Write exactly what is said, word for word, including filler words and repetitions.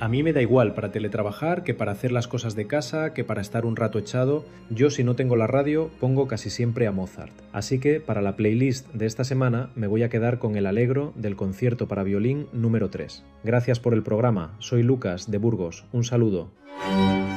A mí me da igual para teletrabajar que para hacer las cosas de casa, que para estar un rato echado. Yo, si no tengo la radio, pongo casi siempre a Mozart. Así que para la playlist de esta semana me voy a quedar con el Allegro del concierto para violín número tres. Gracias por el programa. Soy Lucas de Burgos. Un saludo.